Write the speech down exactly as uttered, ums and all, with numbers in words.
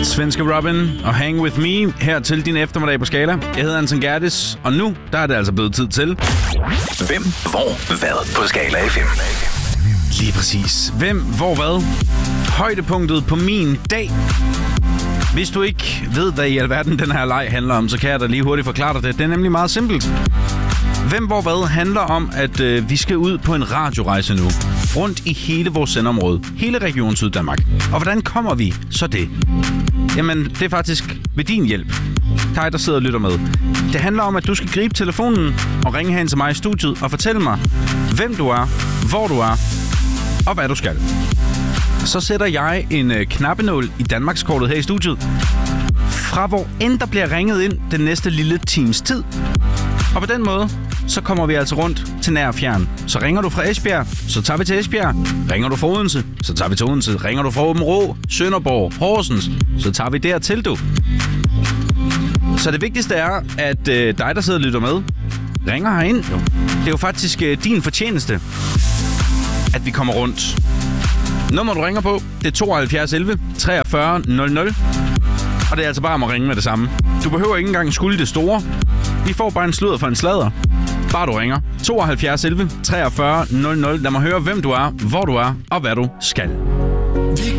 Svenske Robin og Hang With Me her til din eftermiddag på Skala. Jeg hedder Anton Gertis, og nu der er det altså blevet tid til... Hvem, hvor, hvad på Skala F M? Lige præcis. Hvem, hvor, hvad? Højdepunktet på min dag. Hvis du ikke ved, hvad i alverden den her leg handler om, så kan jeg da lige hurtigt forklare dig det. Det er nemlig meget simpelt. Hvem, hvor, hvad handler om, at øh, vi skal ud på en radiorejse nu. Rundt i hele vores sendeområde. Hele Region Syddanmark. Og hvordan kommer vi så det? Jamen, det er faktisk ved din hjælp. Dig, der sidder og lytter med. Det handler om, at du skal gribe telefonen og ringe hen til mig i studiet og fortælle mig, hvem du er, hvor du er og hvad du skal. Så sætter jeg en øh, knappenål i Danmarkskortet her i studiet. Fra hvor end der bliver ringet ind den næste lille times tid. Og på den måde, så kommer vi altså rundt til nær og fjern. Så ringer du fra Esbjerg, så tager vi til Esbjerg. Ringer du fra Odense, så tager vi til Odense. Ringer du fra Aabenraa, Sønderborg, Horsens, så tager vi dertil, du. Så det vigtigste er, at øh, dig, der sidder og lytter med, ringer herind. Jo. Det er jo faktisk øh, din fortjeneste, at vi kommer rundt. Nummer, du ringer på, det er tooghalvfjerds elleve treogfyrre nul nul. Og det er altså bare om at ringe med det samme. Du behøver ikke engang skylde det store. Vi får bare en sludder for en sladder. Bare du ringer. tooghalvfjerds elleve treogfyrre nul nul. Lad mig høre, hvem du er, hvor du er og hvad du skal.